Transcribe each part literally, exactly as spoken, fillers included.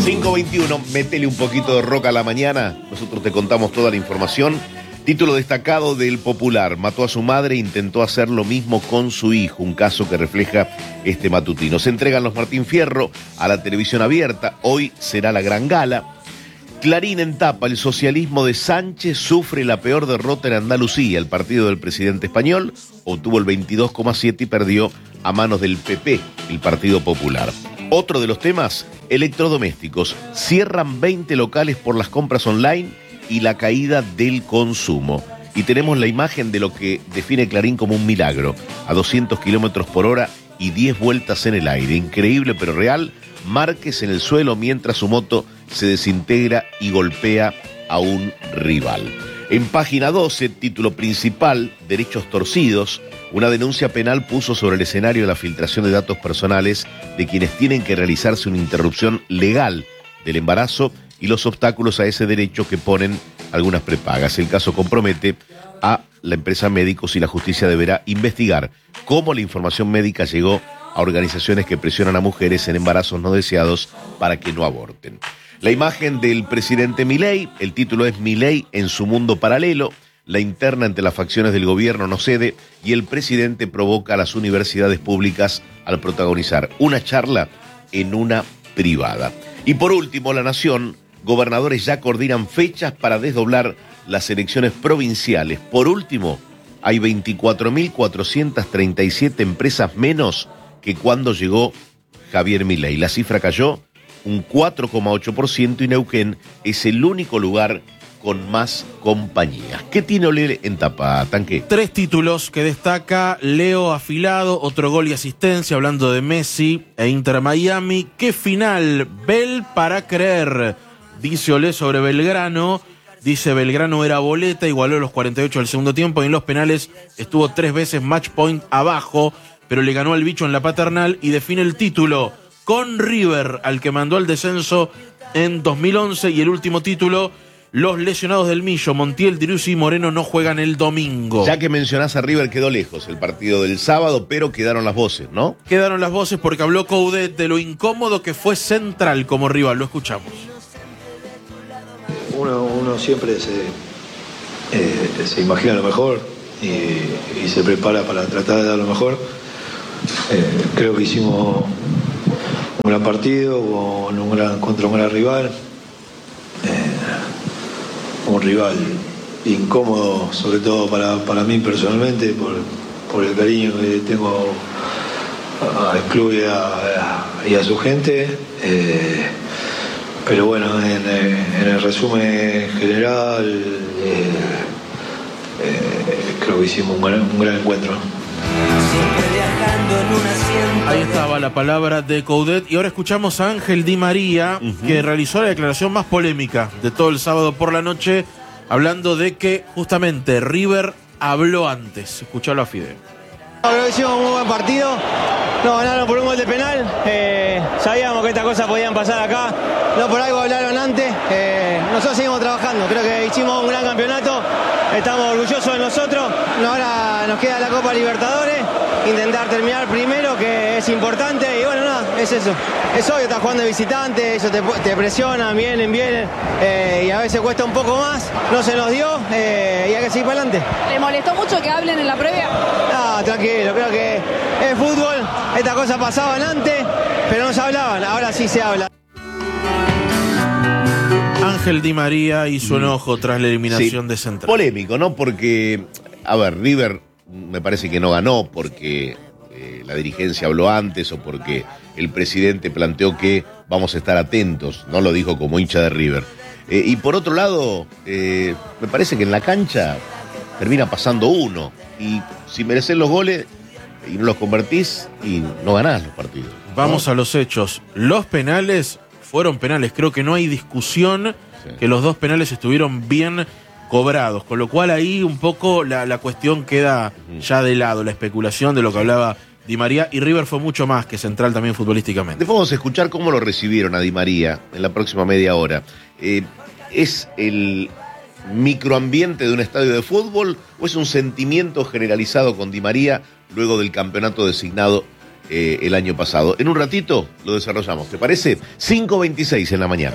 cinco veintiuno, métele un poquito de rock a la mañana. Nosotros te contamos toda la información. Título destacado del Popular: mató a su madre e intentó hacer lo mismo con su hijo. Un caso que refleja este matutino. Se entregan los Martín Fierro a la televisión abierta. Hoy será la gran gala. Clarín en tapa: el socialismo de Sánchez sufre la peor derrota en Andalucía. El partido del presidente español obtuvo el veintidós coma siete y perdió a manos del P P, el Partido Popular. Otro de los temas: electrodomésticos. Cierran veinte locales por las compras online y la caída del consumo. Y tenemos la imagen de lo que define Clarín como un milagro. A doscientos kilómetros por hora y diez vueltas en el aire. Increíble pero real. Márquez en el suelo mientras su moto se desintegra y golpea a un rival. En página doce, título principal: derechos torcidos. Una denuncia penal puso sobre el escenario la filtración de datos personales de quienes tienen que realizarse una interrupción legal del embarazo y los obstáculos a ese derecho que ponen algunas prepagas. El caso compromete a la empresa Médicos y la justicia deberá investigar cómo la información médica llegó a organizaciones que presionan a mujeres en embarazos no deseados para que no aborten. La imagen del presidente Milei, el título es: Milei en su mundo paralelo. La interna entre las facciones del gobierno no cede y el presidente provoca a las universidades públicas al protagonizar una charla en una privada. Y por último, La Nación: gobernadores ya coordinan fechas para desdoblar las elecciones provinciales. Por último, hay veinticuatro mil cuatrocientas treinta y siete empresas menos que cuando llegó Javier Milei. La cifra cayó un cuatro coma ocho por ciento y Neuquén es el único lugar con más compañías. ¿Qué tiene Olé en tapa, Tanque? Tres títulos que destaca Leo afilado, otro gol y asistencia, hablando de Messi e Inter Miami. ¿Qué final? Bel para creer, dice Olé sobre Belgrano. Dice: Belgrano era boleta, igualó los cuarenta y ocho del segundo tiempo y en los penales estuvo tres veces match point abajo, pero le ganó al bicho en la Paternal y define el título con River, al que mandó al descenso en dos mil once. Y el último título: los lesionados del Millo, Montiel, Driussi y Moreno no juegan el domingo. Ya que mencionás a River, quedó lejos el partido del sábado, pero quedaron las voces, ¿no? Quedaron las voces porque habló Coudet de lo incómodo que fue Central como rival. Lo escuchamos. Uno, uno siempre se, eh, se imagina lo mejor y, y se prepara para tratar de dar lo mejor. Eh, creo que hicimos un gran partido con un gran, contra un gran rival. Un rival incómodo, sobre todo para, para mí personalmente, por, por el cariño que tengo al club y a, y a su gente. Eh, pero bueno, en, en el resumen general, eh, eh, creo que hicimos un gran, un gran encuentro. Ahí estaba la palabra de Coudet. Y ahora escuchamos a Ángel Di María, uh-huh, que realizó la declaración más polémica de todo el sábado por la noche, hablando de que justamente River habló antes. Escuchalo a Fideo. Creo que hicimos un muy buen partido. Nos ganaron por un gol de penal. Eh, sabíamos que estas cosas podían pasar acá. No por algo hablaron antes. Eh, nosotros seguimos trabajando. Creo que hicimos un gran campeonato. Estamos orgullosos de nosotros. Ahora nos queda la Copa Libertadores. Intentar terminar primero, que es importante. Y bueno, nada, es eso. Es obvio, estás jugando de visitante. Ellos te, te presionan, vienen, vienen. Eh, y a veces cuesta un poco más. No se nos dio. Eh, y hay que seguir para adelante. ¿Le molestó mucho que hablen en la previa? No, tranquilo. Creo que es fútbol. Estas cosas pasaban antes, pero no se hablaban. Ahora sí se habla. Ángel Di María y su enojo tras la eliminación, sí, de Central. Polémico, ¿no? Porque, a ver, River me parece que no ganó porque eh, la dirigencia habló antes o porque el presidente planteó que vamos a estar atentos, no lo dijo como hincha de River. Eh, y por otro lado, eh, me parece que en la cancha termina pasando uno. Y si mereces los goles y no los convertís, y no ganás los partidos. Vamos ¿no? a los hechos. Los penales fueron penales. Creo que no hay discusión, sí, que los dos penales estuvieron bien cobrados. Con lo cual ahí un poco la, la cuestión queda uh-huh. ya de lado. La especulación de lo que hablaba Di María. Y River fue mucho más que Central también futbolísticamente. Después vamos a escuchar cómo lo recibieron a Di María en la próxima media hora. Eh, ¿Es el microambiente de un estadio de fútbol o es un sentimiento generalizado con Di María luego del campeonato designado eh, el año pasado. En un ratito lo desarrollamos, ¿te parece? cinco veintiséis en la mañana.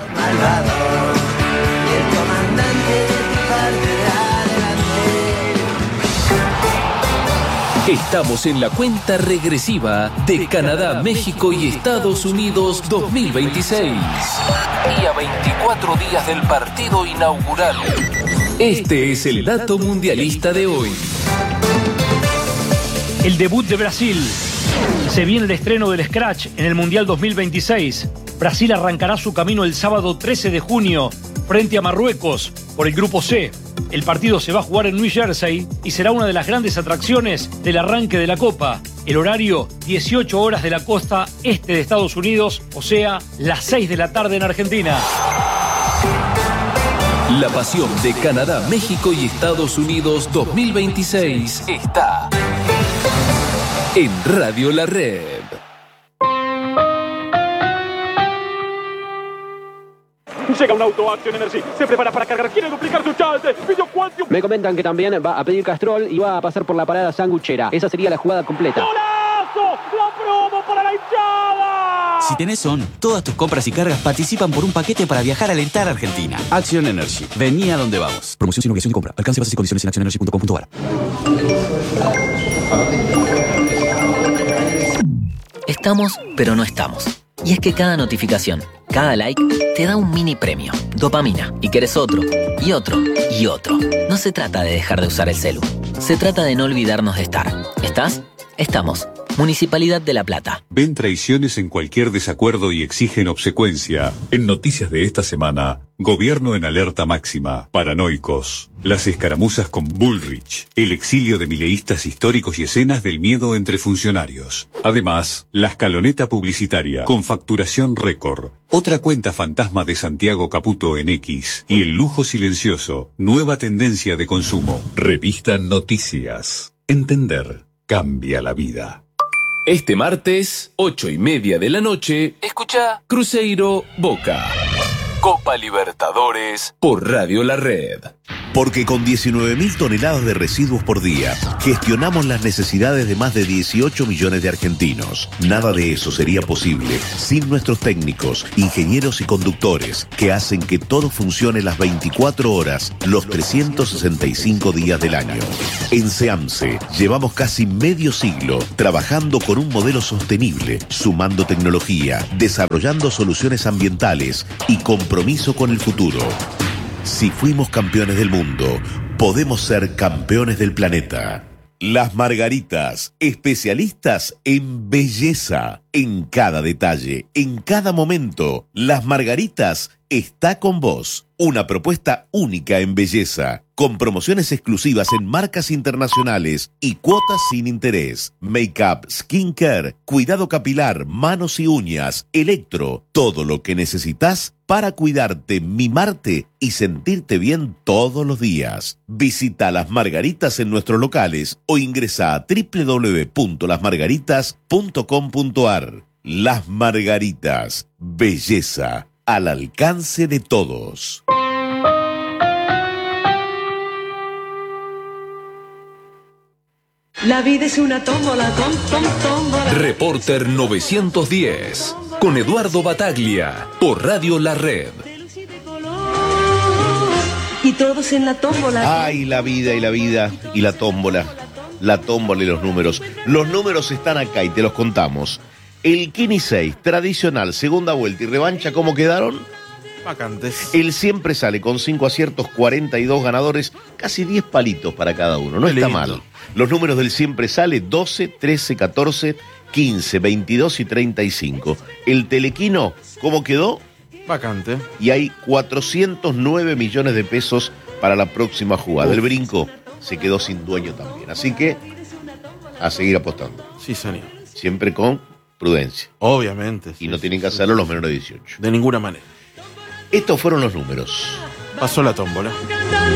Estamos en la cuenta regresiva de Canadá, México y Estados Unidos dos mil veintiséis. Y a veinticuatro días del partido inaugural. Este es el dato mundialista de hoy. El debut de Brasil. Se viene el estreno del Scratch en el Mundial dos mil veintiséis. Brasil arrancará su camino el sábado trece de junio frente a Marruecos por el Grupo C. El partido se va a jugar en New Jersey y será una de las grandes atracciones del arranque de la Copa. El horario, dieciocho horas de la costa este de Estados Unidos, o sea, las seis de la tarde en Argentina. La pasión de Canadá, México y Estados Unidos dos mil veintiséis está en Radio La Red. Llega un auto Action Energy, se prepara para cargar, quiere duplicar su chance. Me comentan que también va a pedir Castrol y va a pasar por la parada sanguchera. Esa sería la jugada completa. ¡Golazo! ¡La promo para la hinchada! Si tenés O N, todas tus compras y cargas participan por un paquete para viajar a alentar a Argentina. Action Energy. Vení a donde vamos. Promoción sin obligación de compra. Alcance, bases y condiciones en action energy punto com punto a r. Estamos, pero no estamos. Y es que cada notificación, cada like, te da un mini premio, dopamina. Y querés otro, y otro, y otro. No se trata de dejar de usar el celu. Se trata de no olvidarnos de estar. ¿Estás? Estamos. Municipalidad de La Plata. Ven traiciones en cualquier desacuerdo y exigen obsecuencia. En noticias de esta semana, gobierno en alerta máxima, paranoicos, las escaramuzas con Bullrich, el exilio de mileístas históricos y escenas del miedo entre funcionarios. Además, la escaloneta publicitaria con facturación récord, otra cuenta fantasma de Santiago Caputo en X y el lujo silencioso, nueva tendencia de consumo. Revista Noticias. Entender cambia la vida. Este martes, ocho y media de la noche, escucha Cruzeiro Boca. Copa Libertadores por Radio La Red. Porque con diecinueve mil toneladas de residuos por día, gestionamos las necesidades de más de dieciocho millones de argentinos. Nada de eso sería posible sin nuestros técnicos, ingenieros y conductores, que hacen que todo funcione las veinticuatro horas, los trescientos sesenta y cinco días del año. En SEAMSE llevamos casi medio siglo trabajando con un modelo sostenible, sumando tecnología, desarrollando soluciones ambientales y compromiso con el futuro. Si fuimos campeones del mundo, podemos ser campeones del planeta. Las Margaritas, especialistas en belleza, en cada detalle, en cada momento. Las Margaritas está con vos. Una propuesta única en belleza, con promociones exclusivas en marcas internacionales y cuotas sin interés. Make-up, skincare, cuidado capilar, manos y uñas, electro, todo lo que necesitas para cuidarte, mimarte y sentirte bien todos los días. Visita Las Margaritas en nuestros locales o ingresa a doble u doble u doble u punto las margaritas punto com punto a r. Las Margaritas, belleza al alcance de todos. La vida es una tómbola, tom, tom, tómbola. Reporter novecientos diez, con Eduardo Bataglia, por Radio La Red. Y todos en la tómbola. Ay, la vida y la vida y la tómbola. La tómbola y los números. Los números están acá y te los contamos. El Kini seis, tradicional, segunda vuelta y revancha, ¿cómo quedaron? Vacantes. El siempre sale con cinco aciertos, cuarenta y dos ganadores, casi diez palitos para cada uno. No Qué está lindo. mal. Los números del siempre sale doce, trece, catorce, quince, veintidós y treinta y cinco. El telequino, ¿cómo quedó? Vacante. Y hay cuatrocientos nueve millones de pesos para la próxima jugada. El brinco se quedó sin dueño también. Así que a seguir apostando. Sí, señor. Siempre con prudencia. Obviamente. Y no tienen que hacerlo los menores de dieciocho. De ninguna manera. Estos fueron los números. Pasó la tómbola.